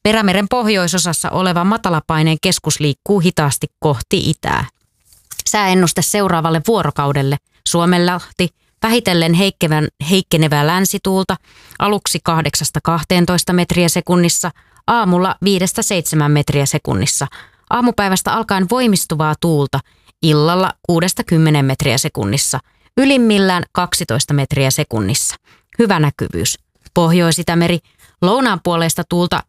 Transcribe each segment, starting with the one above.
Perämeren pohjoisosassa oleva matalapaineen keskus liikkuu hitaasti kohti itää. Sääennuste seuraavalle vuorokaudelle. Suomenlahti vähitellen heikkenevää länsituulta aluksi 8-12 metriä sekunnissa, aamulla 5-7 metriä sekunnissa. Aamupäivästä alkaen voimistuvaa tuulta, illalla 6-10 metriä sekunnissa, ylimmillään 12 metriä sekunnissa. Hyvä näkyvyys. Pohjois-Itämeri, lounaanpuoleista tuulta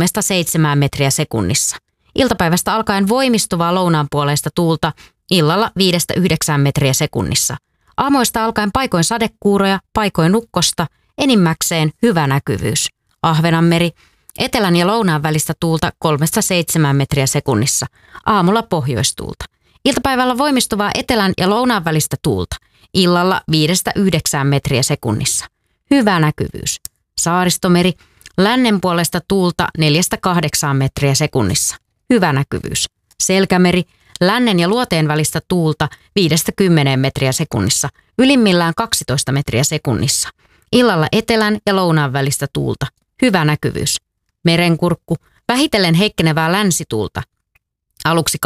3-7 metriä sekunnissa. Iltapäivästä alkaen voimistuvaa lounaanpuoleista tuulta, illalla 5-9 metriä sekunnissa. Aamuista alkaen paikoin sadekuuroja, paikoin ukkosta, enimmäkseen hyvä näkyvyys. Ahvenanmeri, etelän ja lounaan välistä tuulta 3-7 metriä sekunnissa. Aamulla pohjoistuulta. Iltapäivällä voimistuvaa etelän ja lounaan välistä tuulta. Illalla 5-9 metriä sekunnissa. Hyvä näkyvyys. Saaristomeri, lännen puolesta tuulta 4-8 metriä sekunnissa. Hyvä näkyvyys. Selkämeri, lännen ja luoteen välistä tuulta 5-10 metriä sekunnissa. Ylimmillään 12 metriä sekunnissa. Illalla etelän ja lounaan välistä tuulta. Hyvä näkyvyys. Merenkurkku, vähitellen heikkenevää länsituulta. Aluksi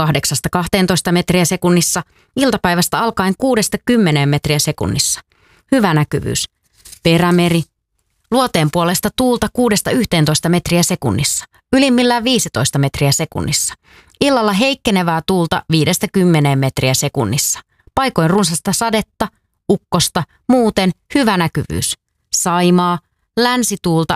8-12 metriä sekunnissa, iltapäivästä alkaen 6-10 metriä sekunnissa. Hyvä näkyvyys. Perämeri, luoteen puolesta tuulta 6-11 metriä sekunnissa, ylimmillään 15 metriä sekunnissa. Illalla heikkenevää tuulta 5-10 metriä sekunnissa. Paikoin runsasta sadetta, ukkosta, muuten hyvä näkyvyys. Saimaa, länsituulta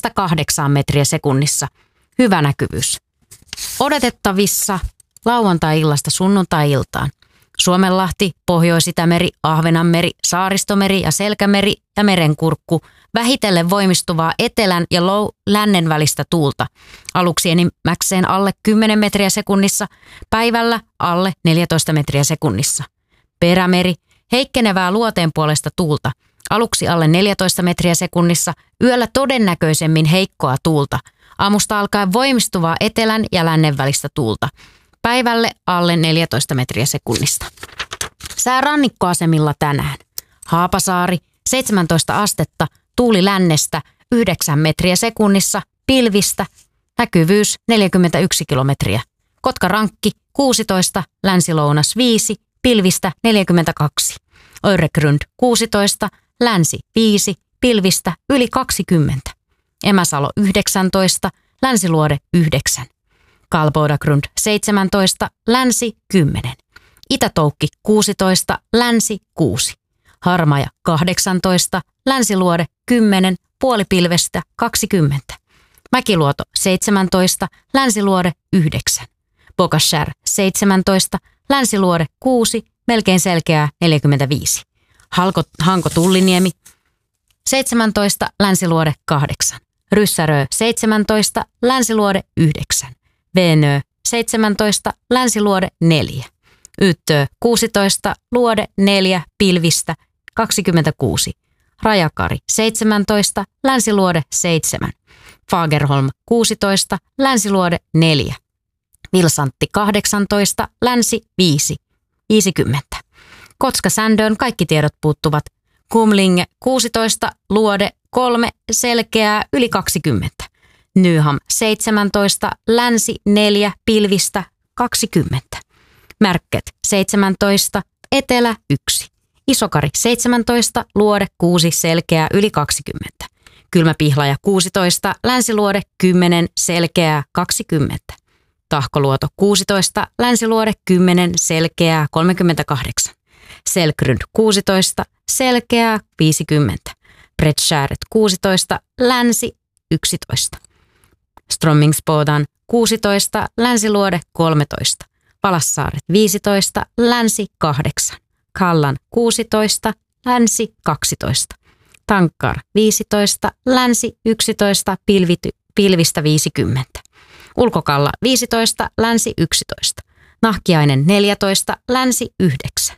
4-8 metriä sekunnissa. Hyvä näkyvyys. Odotettavissa lauantai-illasta sunnuntai-iltaan. Suomenlahti, Pohjois-Itämeri, Ahvenanmeri, Saaristomeri ja Selkämeri ja Merenkurkku vähitellen voimistuvaa etelän ja lännen välistä tuulta. Aluksi enimmäkseen alle 10 metriä sekunnissa, päivällä alle 14 metriä sekunnissa. Perämeri, heikkenevää luoteen puolesta tuulta. Aluksi alle 14 metriä sekunnissa, yöllä todennäköisemmin heikkoa tuulta. Aamusta alkaen voimistuvaa etelän ja lännen välistä tuulta. Päivälle alle 14 metriä sekunnista. Sää rannikkoasemilla tänään. Haapasaari, 17 astetta, tuuli lännestä, 9 metriä sekunnissa, pilvistä, näkyvyys 41 kilometriä. Kotkarankki, 16, länsilounas 5, pilvistä 42. Öregrund, 16, länsi 5, pilvistä yli 20. Emäsalo 19, länsiluode 9. Kalbodagrund 17, länsi 10. Itätoukki 16, länsi 6. Harmaja 18, länsiluode 10, puolipilvestä 20. Mäkiluoto 17, länsiluode 9. Bokashär 17, länsiluode 6, melkein selkeää 45. Hanko Tulliniemi 17, länsiluode 8. Ryssärö 17, länsiluode 9. Venö 17, länsiluode 4. Yttö 16, luode 4, pilvistä 26. Rajakari 17, länsiluode 7. Fagerholm 16, länsiluode 4. Vilsantti 18, länsi 5, 50. Kotka-Sändön kaikki tiedot puuttuvat. Kumlinge 16, luode 3, selkeää yli 20. Nyham 17, länsi 4, pilvistä 20. Märket 17, etelä 1. Isokari 17, luode 6, selkeää yli 20. Kylmäpihlaja 16, länsiluode 10, selkeää 20. Tahkoluoto 16, länsiluode 10, selkeää 38. Selkrund 16, selkeää 50. Bredskääret 16, länsi 11. Strömmingsbodan 16, länsiluode 13. Palassaaret 15, länsi 8. Kallan 16, länsi 12. Tankar 15, länsi 11, pilvistä 50. Ulkokalla 15, länsi 11. Nahkiainen 14, länsi 9.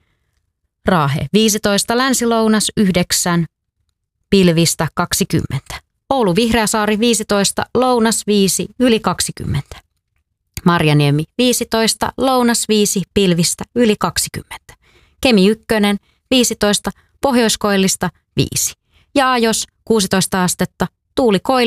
Raahe 15, länsi-lounas 9, pilvistä 20. Oulu Vihreäsaari 15, lounas 5, yli 20. Marjaniemi 15, lounas 5, pilvistä yli 20. Kemi 1, 15, pohjoiskoillista 5. Ja Ajos 16 astetta, tuuli koillisesta